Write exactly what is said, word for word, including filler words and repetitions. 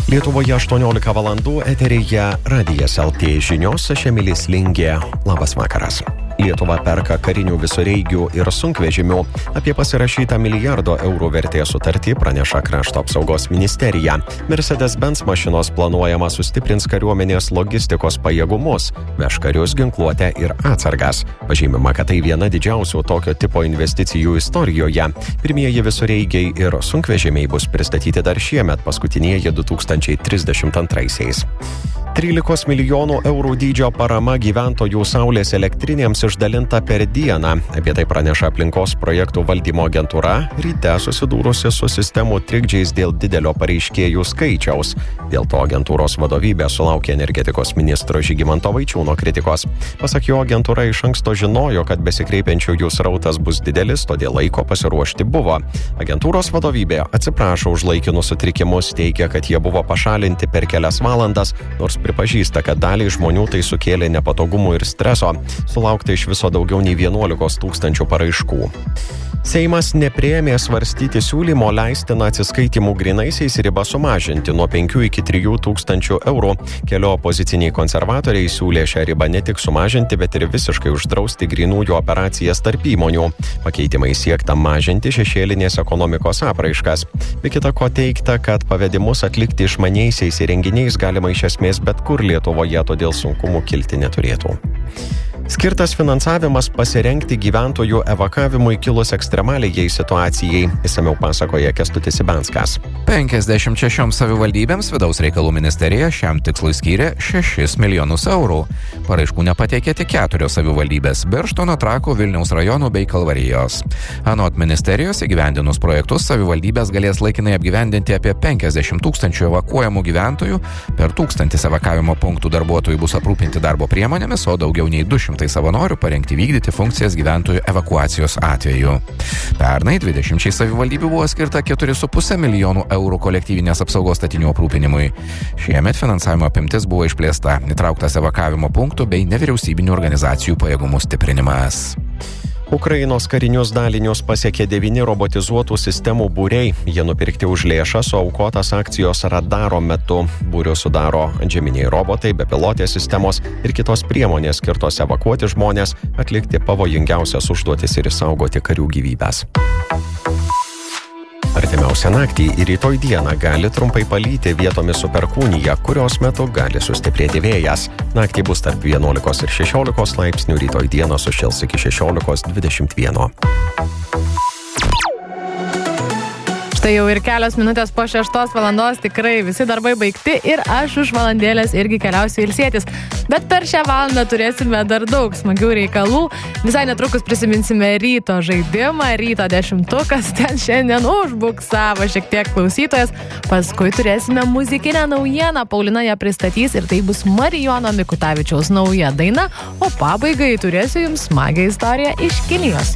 Lietuvoje aštuoniolika valandų eteryje Radijas L T žinios, aš Emilis Lingė. Labas vakaras. Lietuva perka karinių visureigių ir sunkvežimių. Apie pasirašytą milijardo eurų vertės sutartį praneša Krašto apsaugos ministerija. Mercedes-Benz mašinos planuojama sustiprins kariuomenės logistikos pajėgumus, veš karius, ginkluotę ir atsargas. Pažymima, kad tai viena didžiausių tokio tipo investicijų istorijoje. Pirmieji visureigiai ir sunkvežimiai bus pristatyti dar šiemet, paskutinieji du tūkstančiai trisdešimt antraisiais. trylikos milijonų eurų dydžio parama gyventojų saulės elektrinėms išdalinta per dieną. Apie tai praneša aplinkos projektų valdymo agentūra, ryte susidūrusi su sistemų trikdžiais dėl didelio pareiškėjų skaičiaus. Dėl to agentūros vadovybė sulaukė energetikos ministro Žygimanto Vaičiūno kritikos. Pasak jo, agentūra iš anksto žinojo, kad besikreipiančiųjų srautas bus didelis, todėl laiko pasiruošti buvo. Agentūros vadovybė atsiprašo už laikinus sutrikimus, teigia, kad jie buvo pašalinti per kelias valandas, nors pripažįsta, kad daliai žmonių tai sukėlė nepatogumų ir streso. Sulaukta iš viso daugiau nei vienuolikos tūkstančių paraiškų. Seimas nepriėmė svarstyti siūlymo leistiną atsiskaitimų grynaisiais ribą sumažinti nuo penkių iki trijų tūkstančių eurų. Keli opoziciniai konservatoriai siūlė šią ribą ne tik sumažinti, bet ir visiškai uždrausti grynųjų operacijas tarp įmonių. Pakeitimai siekta mažinti šešėlinės ekonomikos apraiškas. Be kita ko teigta, kad pavedimus atlikti išmaniaisiais įrenginiais galima iš esmės bet kur Lietuvoje, todėl sunkumų kilti neturėtų. Skirtas finansavimas pasirengti gyventojų evakavimui kilus ekstremaliai situacijai, išsamiau pasakoja Kęstutis Ibenskas. penkiasdešimt šešioms savivaldybėms vidaus reikalų ministerija šiam tikslui skyrė šešis milijonus eurų. Paraiškų nepateikė tik keturios savivaldybės – Birštono, Trakų, Vilniaus rajonų bei Kalvarijos. Anot ministerijos įgyvendinus projektus, savivaldybės galės laikinai apgyvendinti apie penkiasdešimt tūkstančių evakuojamų gyventojų, per tūkstantis evakavimo punktų darbuotojų bus aprūpinti darbo priemonėmis, o daugiau nei du šimtai savanorių parengti vykdyti funkcijas gyventojų evakuacijos atveju. Pernai dvidešimčiai savivaldybių buvo skirta keturi su puse milijonų eurų kolektyvinės apsaugos statinių aprūpinimui. Šiemet finansavimo apimtis buvo išplėsta, įtrauktas evakavimo punktų bei nevyriausybinių organizacijų pajėgumų stiprinimas. Ukrainos karinius dalinius pasiekė devyni robotizuotų sistemų būriai. Jie nupirkti už lėšas, o aukotas akcijos Radaro metu. Būrius sudaro antžeminiai robotai, bepilotės sistemos ir kitos priemonės skirtos evakuoti žmonės, atlikti pavojingiausias užduotis ir išsaugoti karių gyvybes. Artimiausią naktį ir rytoj dieną gali trumpai palyti vietomis su perkūnija, kurios metu gali sustiprėti vėjas. Naktį bus tarp vienuolikos ir šešiolikos laipsnių, rytoj dieną sušils iki šešiolikos dvidešimt vieno. Štai jau ir kelios minutės po šeštos valandos, tikrai visi darbai baigti ir aš už valandėlės irgi keliausiu ilsėtis. Bet per šią valandą turėsime dar daug smagių reikalų. Visai netrukus prisiminsime ryto žaidimą, ryto dešimtukas, ten šiandien užbuksavo šiek tiek klausytojas. Paskui turėsime muzikinę naujieną, Paulina ją pristatys ir tai bus Marijono Mikutavičiaus nauja daina, o pabaigai turėsiu jums smagią istoriją iš Kinijos.